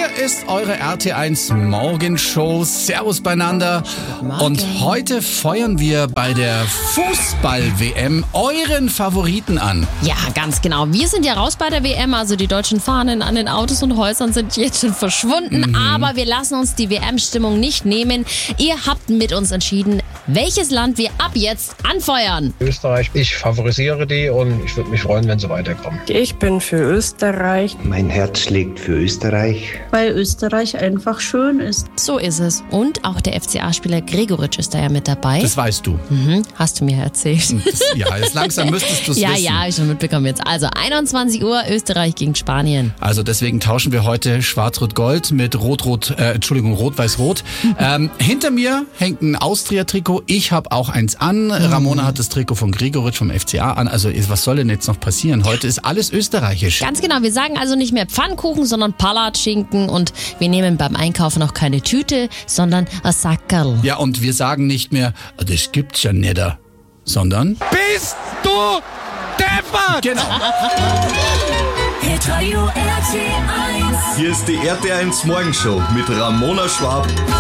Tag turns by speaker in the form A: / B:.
A: Hier ist eure RT1 Morgenshow. Servus beieinander. Und heute feuern wir bei der Fußball-WM euren Favoriten an.
B: Ja, ganz genau. Wir sind ja raus bei der WM, also die deutschen Fahnen an den Autos und Häusern sind jetzt schon verschwunden. Aber wir lassen uns die WM-Stimmung nicht nehmen. Ihr habt mit uns entschieden, welches Land wir ab jetzt anfeuern.
C: Österreich, ich favorisiere die und ich würde mich freuen, wenn sie weiterkommen.
D: Ich bin für Österreich.
E: Mein Herz schlägt für Österreich.
F: Weil Österreich einfach schön ist.
B: So ist es. Und auch der FCA-Spieler Gregoritsch ist da ja mit dabei.
A: Das weißt du.
B: Hast du mir erzählt.
A: Ja, jetzt langsam müsstest du es wissen.
B: Ja, hab ich schon mitbekommen jetzt. Also 21 Uhr, Österreich gegen Spanien.
A: Also deswegen tauschen wir heute Schwarz-Rot-Gold mit Rot-Weiß-Rot. Hinter mir hängt ein Austria-Trikot. Ich habe auch eins an. Ramona hat das Trikot von Gregoritsch vom FCA an. Also was soll denn jetzt noch passieren? Heute ist alles österreichisch.
B: Ganz genau, wir sagen also nicht mehr Pfannkuchen, sondern Palatschinken und wir nehmen beim Einkaufen auch keine Tüte, sondern ein Sackerl.
A: Ja, und wir sagen nicht mehr, das gibt's ja nicht, sondern...
G: Bist du deppert?
A: Genau.
H: Hitradio RT1.
I: Hier ist die RT1 Morgenshow mit Ramona Schwab